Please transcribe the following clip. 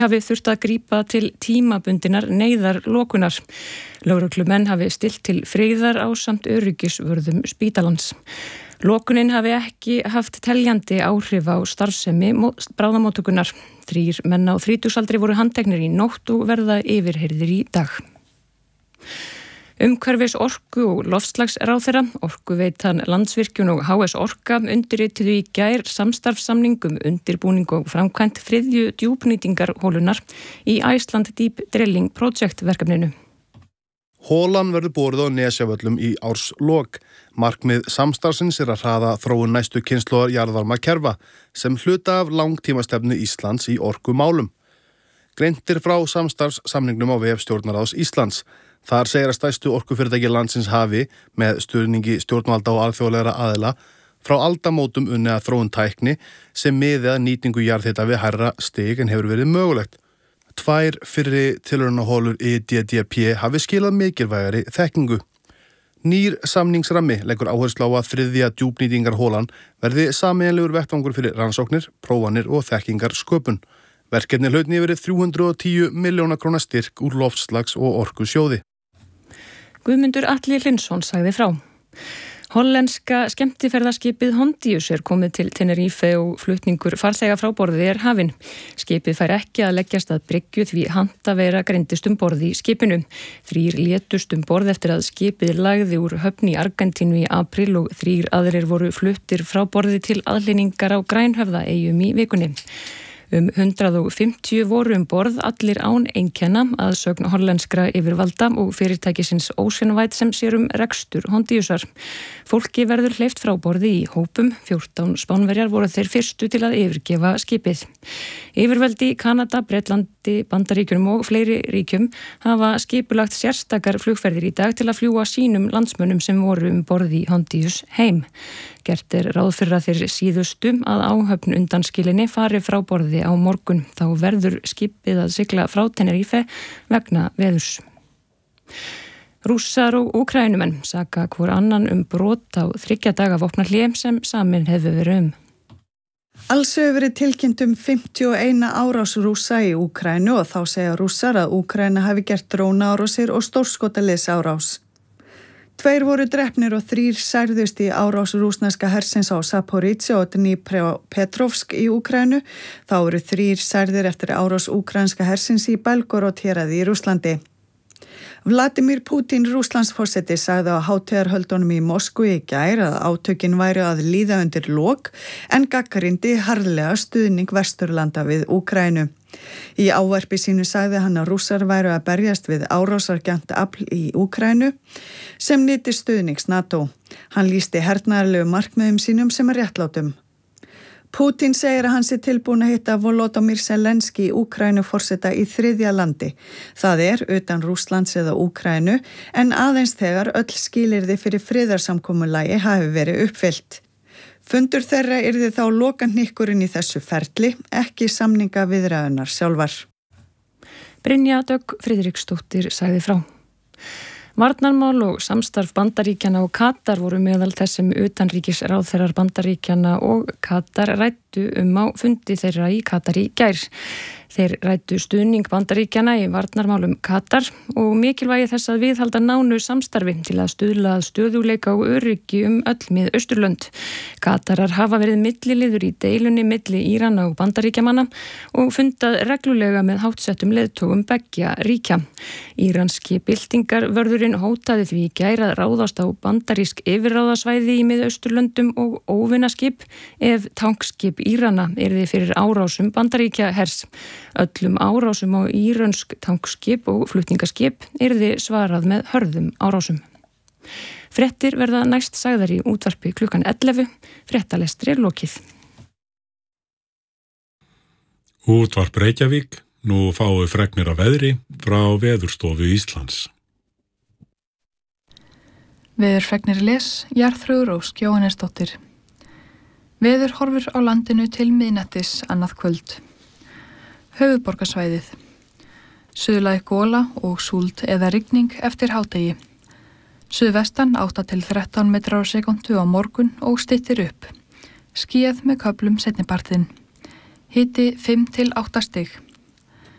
hafi þurft að grípa til tímabundinnar neyðarlokunar. Lögreglumenn hafi stillt til friðar ásamt öryggisvörðum spítalans. Lokunin hafi ekki haft teljandi áhrif á starfsemi bráðamóttökunnar. 3 menn á 30-aldri voru handteknir í nótt og verða yfirheyrðir í dag. Umhverfis orku og loftslagsráðherra, Orkuveitan Landsvirkjun og HS Orka undirrituðu í gær samstarfssamning undirbúning og framkvæmt 3. djúpnýtingarholunar í Iceland Deep Drilling Project verkefninu. Holan verður borið á Nesjavöllum í árslok. Markmið samstarfsins að hraða þróun næstu kynslóðar jarðvarmakerfa sem hluta af langtímastefnu Íslands í orkumálum. Greint frá samstarfssamningnum á vef Stjórnarráðs Íslands. Þar segir að stærstu orkufyrirtæki landsins hafi, með stuðningi stjórnvalda og alþjóðlegra aðila, frá aldamótum unnið að þróun tækni sem miði að nýtingu jarðhita við hærra stig en hefur verið mögulegt. 2 fyrri tilraunaholur IDDP hafi skilað mikilvægari þekkingu. Nýr samningsrammi leggur áherslu á að 3. djúpnýtingarholan verði sameiginlegur vettvangur fyrir rannsóknir, prófanir og þekkingarsköpun. Verkefni hlaut yfir 310 milljóna króna styrk úr loftslags- og orkusjóði. Guðmundur Atli Hlynsson sagði frá. Hollenska skemmtiferðaskipið Hondius komið til Tenerife og flutningur farþega frá borði hafinn. Skipið fær ekki að leggjast að bryggju því handaveira greindist borð í skipinu. 3 létust borð eftir að skipið lagði úr höfn í Argentínu í apríl og 3 aðrir voru fluttir frá borði til aðhlynningar á Grænhöfðaeyjum í vikunni. 150 voru borð, allir án einkenna að sögn hollenskra yfirvalda og fyrirtækisins Oceanwide sem sér rekstur Hondiusar. Fólki verður hleypt frá borði í hópum, 14 Spánverjar voru þeir fyrstu til að yfirgefa skipið. Yfirvaldi í Kanada, Bretlandi, Bandaríkjunum og fleiri ríkjum hafa skipulagt sérstakar flugferðir í dag til að fljúga sínum landsmönnum sem voru borði í Hondius heim. Gert ráð fyrir að þeir síðustu að áhöfn undanskilinni fari frá borði á morgun. Þá verður skipið að sigla frá Tenerife vegna veðurs. Rússar og Úkraínumenn saka hvor annan brot á 3 daga vopnahlé sem samin hefur verið Alls hefur verið tilkynnt 51 árás Rússa í Úkraínu og þá segja Rússar að Úkraína hafi gert drónaárásir og stórskotaliðsárás. 2 voru drepnir og 3 særðust í árás rússneska hersins á Zaporizhzhia og Dnipropetrovsk í Úkraínu. Þá voru 3 særðir eftir árás úkraínska hersins í Belgorod héraði í Rússlandi. Vladimir Putin, Rússlandsforseti, sagði á hátíðarhöldunum í Moskvu í gær að átökin væru að líða undir lok en gagnrýndi harðlega stuðning Vesturlanda við Úkraínu. Í ávarpi sínu sagði hann að Rússar væru að berjast við árásargjarnt afl í Úkraínu sem nyti stuðnings NATO. Hann lýsti hernaðarlegu markmiðum sínum sem réttlátum. Putin segir að hann sé tilbúin að hitta Volodymyr Zelensky í Úkraínu forseta í 3. landi. Það utan Rússlands eða Úkraínu en aðeins þegar öll skilyrði fyrir friðarsamkomulagi hafi verið uppfyllt. Fundur þeirra yrði þá lokahnykkurinn í þessu ferli, ekki samningaviðræðurnar sjálfar. Brynja Dögg Friðriksdóttir sagði frá. Varnarmál og samstarf Bandaríkjanna og Katar voru meðal þess sem utanríkisráðherrar Bandaríkjanna og Katar ræddu á fundi þeirra í Katar í gær. Þeir ræddu stuðning Bandaríkjanna í varnarmálum Katar og mikilvægi þess að viðhalda nánu samstarfi til að stuðla að stöðugleika og öryggi öll Mið-Austurlönd. Katarar hafa verið milliliður í deilunni milli Írana og Bandaríkjamanna og fundað reglulega með háttsettum leiðtogum beggja ríkja. Íranski byltingarvörðurinn hótaði því í gær að ráðast á bandarísk yfirráðasvæði í Mið-Austurlöndum og óvinaskip ef tankskip Írana yrði fyrir árásum Bandaríkjahers. Öllum árásum á írönsk tankskip og flutningaskip yrði svarað með hörðum árásum. Fréttir verða næst sagðar í útvarpi klukkan 11. Fréttalestri lokið. Útvarp Reykjavík, nú fáum við fregnir af veðri frá Veðurstofu Íslands. Veðurfregnir Jarþrúður Ósk Jóhannesdóttir. Veður horfur á landinu til miðnættis annað kvöld. Höfuðborgarsvæðið. Suðlæg gola og súld eða rigning eftir hádegi. Suðvestan 8 til 13 metrar á sekúndu á morgun og styttir upp. Skýjað með köflum seinnipartinn. Hiti 5 til 8 stig.